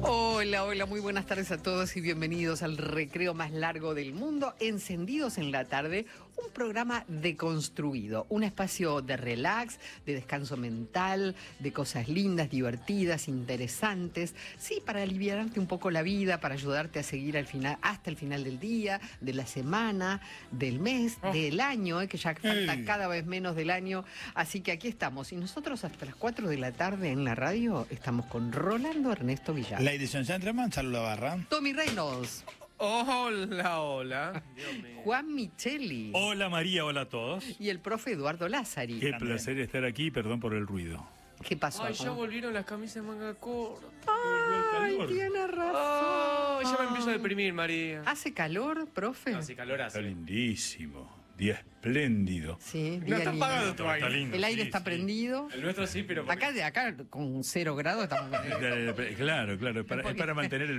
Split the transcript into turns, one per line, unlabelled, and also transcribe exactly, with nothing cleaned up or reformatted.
Hola, hola, muy buenas tardes a todos y bienvenidos al recreo más largo del mundo, Encendidos en la Tarde, un programa deconstruido, un espacio de relax, de descanso mental, de cosas lindas, divertidas, interesantes, sí, para aliviarte un poco la vida, para ayudarte a seguir al final, hasta el final del día, de la semana, del mes, oh. del año, eh, que ya falta hey. cada vez menos del año, así que aquí estamos, y nosotros hasta las cuatro de la tarde en la radio estamos con Rolando Ernesto Villar.
Ladies and gentlemen, Charlo Barra.
Tommy Reynolds.
Hola, hola.
Juan Micheli.
Hola María, hola a todos.
Y el profe Eduardo Lázari.
Qué También. placer estar aquí, perdón por el ruido.
¿Qué pasó?
Ay, ya volvieron las camisas de manga corta.
Ay, tiene razón.
Oh, ya me empiezo a deprimir, María.
¿Hace calor, profe?
No, sí, calor hace.
Está lindísimo. Día espléndido.
Sí,
no está apagado
tu aire.
El aire
sí,
está
sí.
prendido.
El nuestro sí, pero...
Acá, de acá con cero grados estamos...
Claro, claro, es para, es para mantener el